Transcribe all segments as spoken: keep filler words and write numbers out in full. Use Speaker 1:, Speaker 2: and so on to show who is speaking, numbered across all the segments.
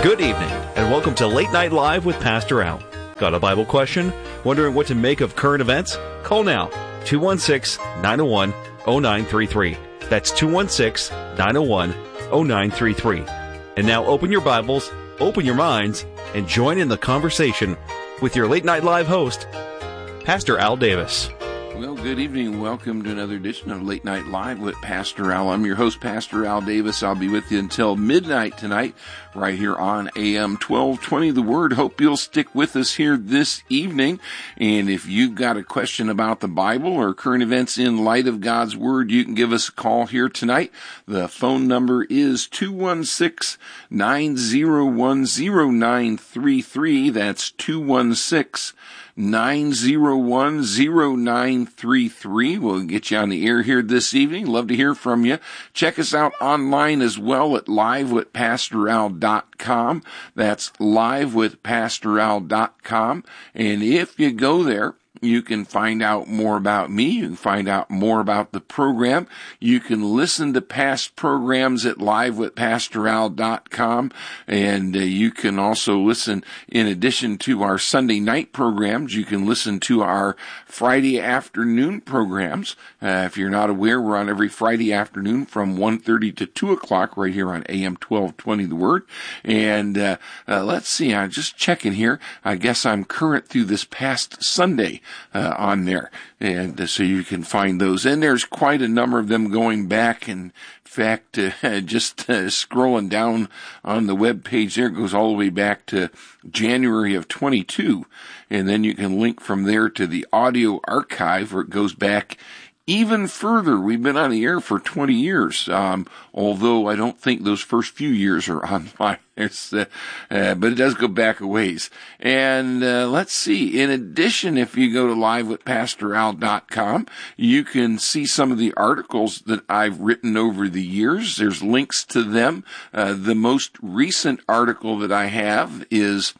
Speaker 1: Good evening, and welcome to Late Night Live with Pastor Al. Got a Bible question? Wondering what to make of current events? Call now, two one six, nine oh one, oh nine three three. That's two one six, nine oh one, oh nine three three. And now open your Bibles, open your minds, and join in the conversation with your Late Night Live host, Pastor Al Davis.
Speaker 2: Well, good evening. Welcome to another edition of Late Night Live with Pastor Al. I'm your host, Pastor Al Davis. I'll be with you until midnight tonight, right here on A M twelve twenty The Word. Hope you'll stick with us here this evening. And if you've got a question about the Bible or current events in light of God's Word, you can give us a call here tonight. The phone number is two one six, nine oh one, oh nine three three. That's two one six, nine oh one, oh nine three three. We'll get you on the air here this evening. Love to hear from you. Check us out online as well at live with pastor al dot com. That's live with pastor al dot com. And if you go there, you can find out more about me. You can find out more about the program. You can listen to past programs at live with pastor al dot com. And uh, you can also listen, in addition to our Sunday night programs, you can listen to our Friday afternoon programs. Uh, if you're not aware, we're on every Friday afternoon from one thirty to two o'clock right here on A M twelve twenty The Word. And uh, uh, let's see, I'm just checking here. I guess I'm current through this past Sunday. Uh, on there, and uh, so you can find those. And there's quite a number of them going back. In fact, uh, just uh, scrolling down on the web page there, it goes all the way back to January of twenty-two, and then you can link from there to the audio archive, where it goes back even further. We've been on the air for twenty years, um, although I don't think those first few years are online. It's, uh, uh, but it does go back a ways. And uh, let's see. In addition, if you go to live with pastor al dot com, you can see some of the articles that I've written over the years. There's links to them. Uh, the most recent article that I have is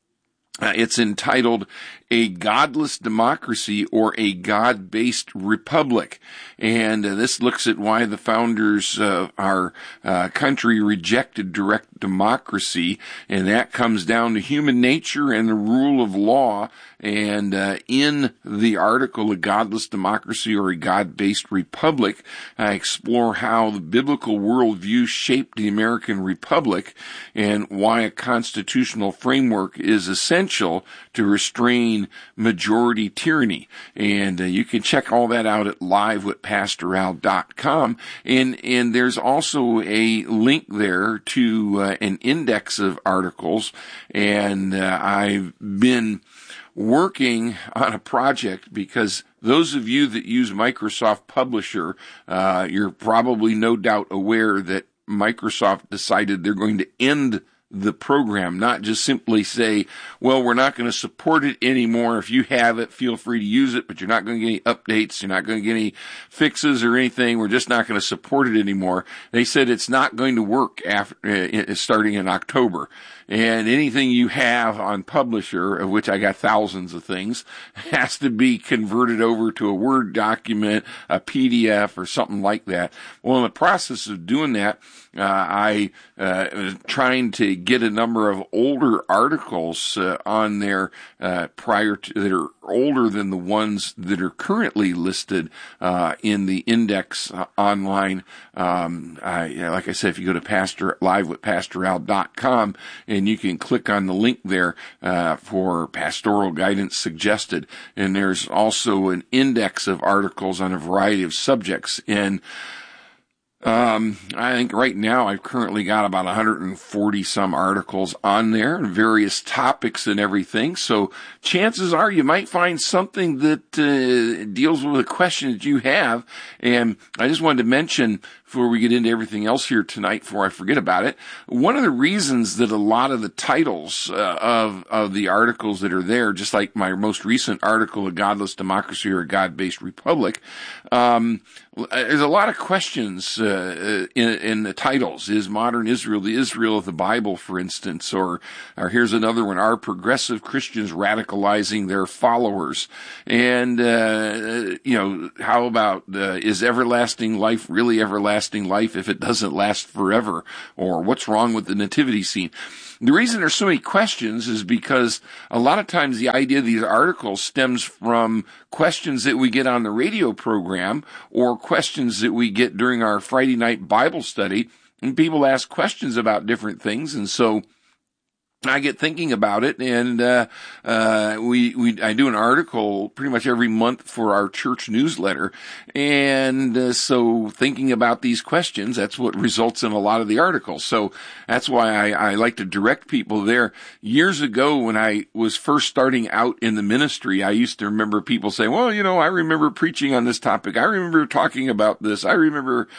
Speaker 2: Uh, it's entitled A Godless Democracy or a God-Based Republic. And uh, this looks at why the founders of our uh, country rejected direct democracy. And that comes down to human nature and the rule of law. And uh, in the article, A Godless Democracy or a God-Based Republic, I explore how the biblical worldview shaped the American Republic and why a constitutional framework is essential to restrain majority tyranny. And uh, you can check all that out at live with pastor al dot com. And, and there's also a link there to uh, an index of articles. And uh, I've been working on a project because those of you that use Microsoft Publisher, uh, you're probably no doubt aware that Microsoft decided they're going to end the program, not just simply say, well, we're not going to support it anymore. If you have it, feel free to use it, but you're not going to get any updates. You're not going to get any fixes or anything. We're just not going to support it anymore. They said it's not going to work after, uh, starting in October. And anything you have on Publisher, of which I got thousands of things, has to be converted over to a Word document, a P D F, or something like that. Well, in the process of doing that, uh, I uh, was trying to get a number of older articles uh, on there uh, prior to that are older than the ones that are currently listed uh, in the index uh, online. Um, I, like I said, if you go to pastor live with pastor al dot com, and you can click on the link there uh, for pastoral guidance suggested. And there's also an index of articles on a variety of subjects. And Um, I think right now I've currently got about one hundred forty some articles on there, various topics and everything. So chances are you might find something that uh, deals with a question that you have. And I just wanted to mention, before we get into everything else here tonight, before I forget about it, one of the reasons that a lot of the titles uh, of of the articles that are there, just like my most recent article, A Godless Democracy or a God-Based Republic, um, there's a lot of questions uh, in, in the titles. Is modern Israel the Israel of the Bible, for instance? Or, or here's another one, Are Progressive Christians Radicalizing Their Followers? And, uh, you know, how about, uh, is everlasting life really everlasting? everlasting life if it doesn't last forever? Or what's wrong with the nativity scene? The reason there's so many questions is because a lot of times the idea of these articles stems from questions that we get on the radio program or questions that we get during our Friday night Bible study. And people ask questions about different things. And so I get thinking about it, and uh, uh, we we I do an article pretty much every month for our church newsletter, and uh, so thinking about these questions, that's what results in a lot of the articles. So that's why I, I like to direct people there. Years ago, when I was first starting out in the ministry, I used to remember people saying, "Well, you know, I remember preaching on this topic. I remember talking about this. I remember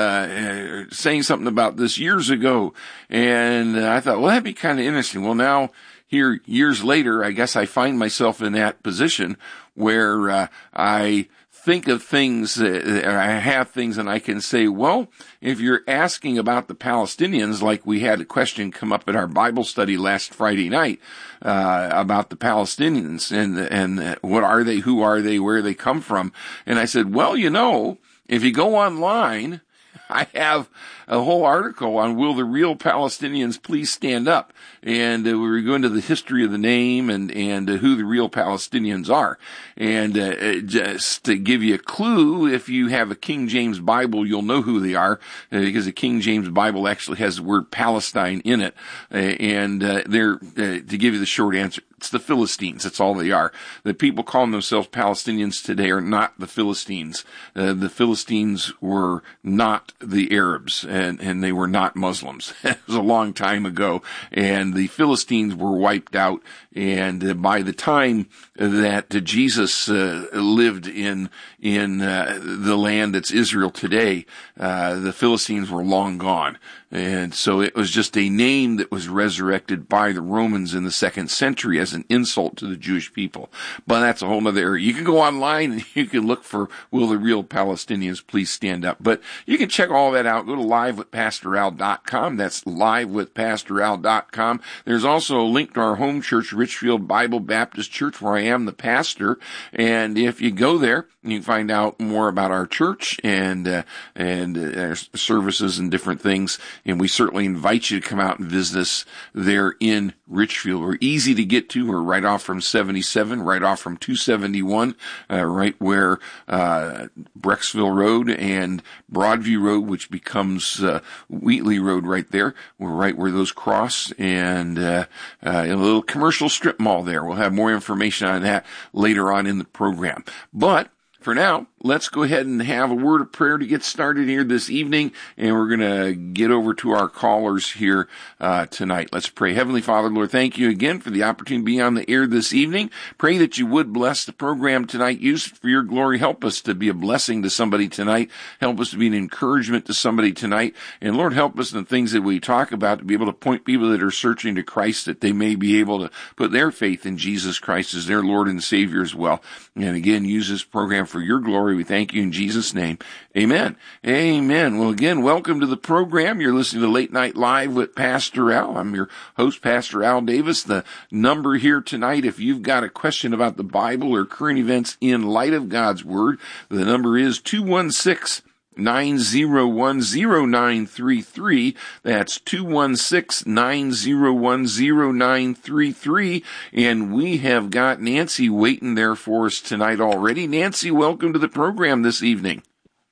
Speaker 2: uh, saying something about this years ago," and I thought, well, that'd be kind of interesting. Well, now, here, years later, I guess I find myself in that position where uh, I think of things, uh, I have things, and I can say, well, if you're asking about the Palestinians, like we had a question come up at our Bible study last Friday night uh, about the Palestinians, and and what are they, who are they, where they come from, and I said, well, you know, if you go online, I have a whole article on will the real Palestinians please stand up, and uh, we were going to the history of the name and and uh, who the real Palestinians are, and uh, just to give you a clue, if you have a King James Bible, you'll know who they are uh, because the King James Bible actually has the word Palestine in it, uh, and uh, they're uh, to give you the short answer. It's the Philistines. That's all they are. The people calling themselves Palestinians today are not the Philistines. Uh, the Philistines were not the Arabs, and, and they were not Muslims. It was a long time ago, and the Philistines were wiped out. And uh, by the time that uh, Jesus uh, lived in in uh, the land that's Israel today, uh, the Philistines were long gone. And so it was just a name that was resurrected by the Romans in the second century as an insult to the Jewish people. But that's a whole other area. You can go online and you can look for will the real Palestinians please stand up. But you can check all that out. Go to live with pastor al dot com. That's live with pastor al dot com. There's also a link to our home church, Richfield Bible Baptist Church, where I am the pastor. And if you go there, you can find out more about our church and uh, and uh, our services and different things. And we certainly invite you to come out and visit us there in Richfield. We're easy to get to. We're right off from seventy-seven, right off from two seventy-one, uh, right where uh, Brecksville Road and Broadview Road, which becomes uh, Wheatley Road right there. We're right where those cross, and uh, uh, a little commercial strip mall there. We'll have more information on that later on in the program. But for now, let's go ahead and have a word of prayer to get started here this evening, and we're going to get over to our callers here uh, tonight. Let's pray. Heavenly Father, Lord, thank you again for the opportunity to be on the air this evening. Pray that you would bless the program tonight. Use it for your glory. Help us to be a blessing to somebody tonight. Help us to be an encouragement to somebody tonight. And Lord, help us in the things that we talk about to be able to point people that are searching to Christ, that they may be able to put their faith in Jesus Christ as their Lord and Savior as well. And again, use this program for your glory. We thank you in Jesus' name. Amen. Amen. Well, again, welcome to the program. You're listening to Late Night Live with Pastor Al. I'm your host, Pastor Al Davis. The number here tonight, if you've got a question about the Bible or current events in light of God's Word, the number is two one six, nine zero one, zero nine three three. That's two one six, nine zero one, zero nine three three. And we have got Nancy waiting there for us tonight already. Nancy, welcome to the program this evening.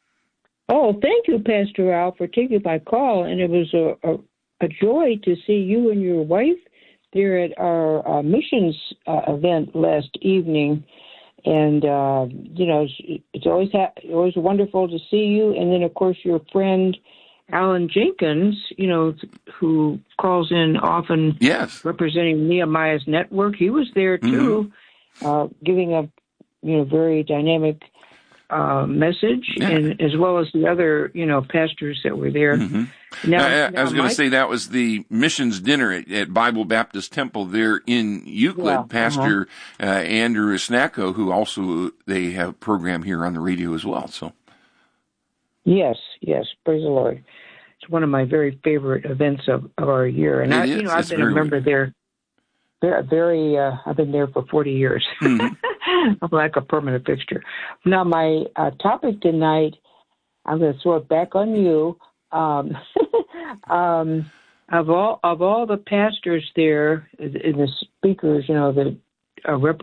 Speaker 3: Oh, thank you, Pastor Al, for taking my call. And it was a, a, a joy to see you and your wife there at our uh, missions uh, event last evening. And, uh, you know, it's, it's always ha- always wonderful to see you. And then, of course, your friend, Alan Jenkins, you know, who calls in often,
Speaker 2: yes,
Speaker 3: representing Nehemiah's network. He was there, too, mm-hmm. uh, giving a, you know, very dynamic uh, message, yeah. and as well as the other, you know, pastors that were there.
Speaker 2: Mm-hmm. Now, I, now I was going to say that was the missions dinner at, at Bible Baptist Temple there in Euclid. Yeah, Pastor uh-huh. uh, Andrew Snacko, who also they have a program here on the radio as well. So,
Speaker 3: yes, yes, praise the Lord. It's one of my very favorite events of, of our year, and
Speaker 2: it
Speaker 3: I,
Speaker 2: is.
Speaker 3: you know, I've
Speaker 2: it's
Speaker 3: been a member weird. there. Very, very uh, I've been there for forty years. Mm-hmm. I'm like a permanent fixture. Now, my uh, topic tonight, I'm going to throw it back on you. Um, um, of all of all the pastors there, in the speakers, you know, that are